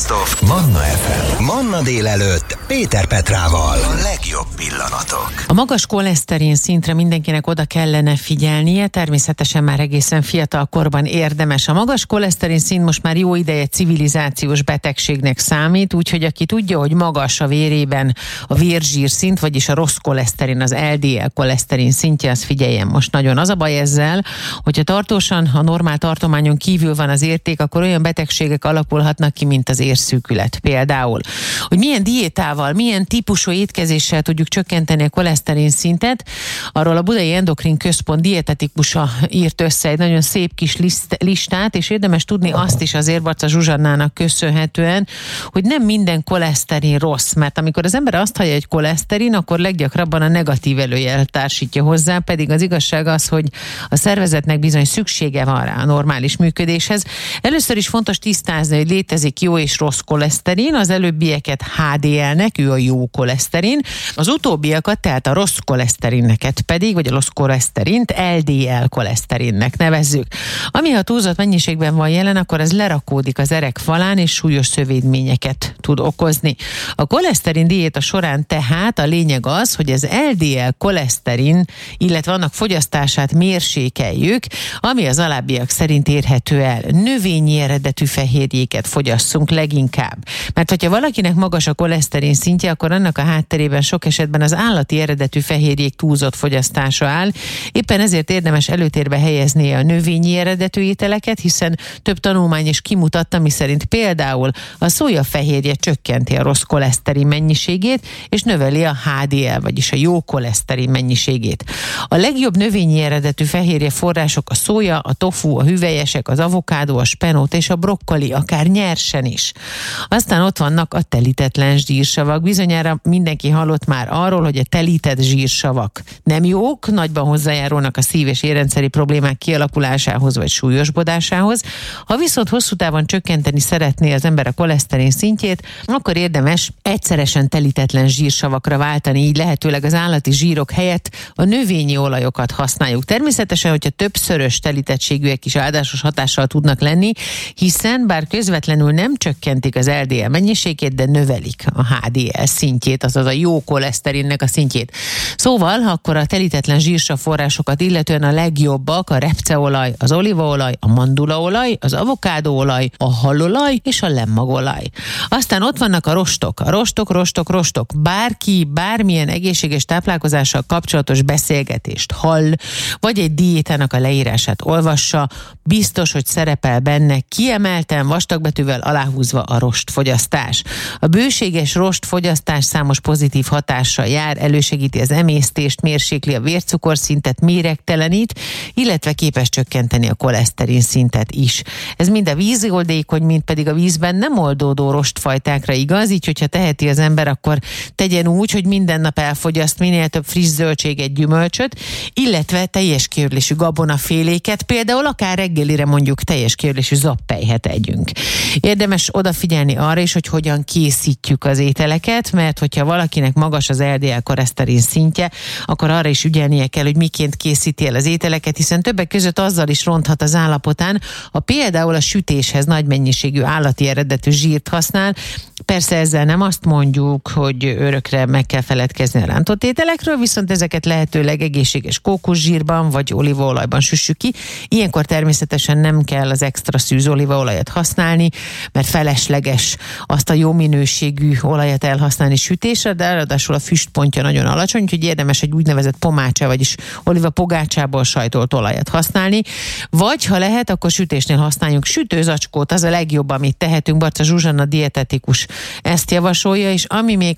Best of Manna FM. Manna délelőtt Péter Petrával. A legjobb pillanatok. A magas koleszterin szintre mindenkinek oda kellene figyelnie, természetesen már egészen fiatal korban érdemes. A magas koleszterin szint most már jó ideje civilizációs betegségnek számít, úgyhogy aki tudja, hogy magas a vérében a vérzsír szint, vagyis a rossz koleszterin, az LDL koleszterin szintje, az figyeljen most nagyon. Az a baj ezzel, hogyha tartósan a normál tartományon kívül van az érték, akkor olyan betegségek alakulhatnak ki, mint az érszűkület például. Hogy milyen diétával, milyen típusú étkezéssel tudjuk csökkenteni a koleszterin szintet, arról a Budai Endokrin Központ dietetikusa írt össze egy nagyon szép kis listát, és érdemes tudni azt is azért Barca Zsuzsannának köszönhetően, hogy nem minden koleszterin rossz, mert amikor az ember azt hallja, hogy koleszterin, akkor leggyakrabban a negatív előjel társítja hozzá, pedig az igazság az, hogy a szervezetnek bizony szüksége van rá a normális működéshez. Először is fontos tisztázni, hogy létezik jó és rossz koleszterin, az előbbieket HDL-nek, ő a jó koleszterin, az utóbbiakat, tehát a rossz koleszterinneket pedig, vagy a rossz koleszterint LDL koleszterinnek nevezzük. Ami ha túlzott mennyiségben van jelen, akkor ez lerakódik az erek falán, és súlyos szövődményeket tud okozni. A koleszterin diéta során tehát a lényeg az, hogy az LDL koleszterin, illetve annak fogyasztását mérsékeljük, ami az alábbiak szerint érhető el. Növényi eredetű fehérjéket fogyasszunk leginkább. Mert hogyha valakinek magas a koleszterin szintje, akkor annak a hátterében sok esetben az állati eredetű fehérjék túlzott fogyasztása áll. Éppen ezért érdemes előtérbe helyezni a növényi eredetű ételeket, hiszen több tanulmány is kimutatta, miszerint például a szójafehérje csökkenti a rossz koleszterin mennyiségét, és növeli a HDL, vagyis a jó koleszterin mennyiségét. A legjobb növényi eredetű fehérje források a szója, a tofu, a hüvelyesek, az avokádó, a spenót és a brokkoli, akár nyersen is. Aztán ott vannak a telítetlen zsírsavak. Bizonyára mindenki hallott már arról, hogy a telített zsírsavak nem jók, nagyban hozzájárulnak a szív- és érrendszeri problémák kialakulásához vagy súlyosbodásához. Ha viszont hosszú távon csökkenteni szeretné az ember a koleszterin szintjét, akkor érdemes egyszeresen telítetlen zsírsavakra váltani, így lehetőleg az állati zsírok helyett a növényi olajokat használjuk. Természetesen, hogyha többszörös telítettségűek is áldásos hatással tudnak lenni, hiszen bár közvetlenül nem csökkentik az LDL mennyiségét, de növelik a HDL szintjét, azaz a jó koleszterinnek a szintjét. Szóval, akkor a telítetlen zsírsav forrásokat illetően a legjobbak a repceolaj, az olívaolaj, a mandulaolaj, az avokádóolaj, a halolaj és a lemmagolaj. Aztán ott vannak a rostok. A rostok. Bárki bármilyen egészséges táplálkozással kapcsolatos beszélgetést hall, vagy egy diétának a leírását olvassa, biztos, hogy szerepel benne kiemelten vastagbetűvel aláhúzva a rostfogyasztás. A bőséges rostfogyasztás számos pozitív hatással jár, elősegíti az emésztést, mérsékli a vércukorszintet, méregtelenít, illetve képes csökkenteni a koleszterin szintet is. Ez mind a vízoldékony, mind pedig a vízben nem oldódó rostfajtákra igaz, így hogyha teheti az ember, akkor tegyen úgy, hogy minden nap elfogyaszt minél több friss zöldséget, gyümölcsöt, illetve teljes kiörlésű gabonaféléket, például akár reggelire mondjuk teljes kiörlésű zappelyhet együnk. Érdemes odafigyelni arra is, hogy hogyan készítjük az ételeket, mert hogyha valakinek magas az LDL koleszterin szintje, akkor arra is ügyelnie kell, hogy miként készíti el az ételeket, hiszen többek között azzal is ronthat az állapotán, ha például a sütéshez nagy mennyiségű állati eredetű zsírt használ. Persze ezzel nem azt mondjuk, hogy örökre meg kell feledkezni a rántott ételekről, viszont ezeket lehetőleg egészséges kókuszsírban vagy olívaolajban süssük ki. Ilyenkor természetesen nem kell az extra szűz olívaolajat használni, mert felesleges azt a jó minőségű olajat elhasználni sütésre, de ráadásul a füstpontja nagyon alacsony, úgyhogy érdemes egy úgynevezett pomácsá, vagyis olivapogácsából sajtolt olajat használni, vagy ha lehet, akkor sütésnél használjunk sütőzacskót, az a legjobb, amit tehetünk. Barca Zsuzsanna dietetikus ezt javasolja, és ami még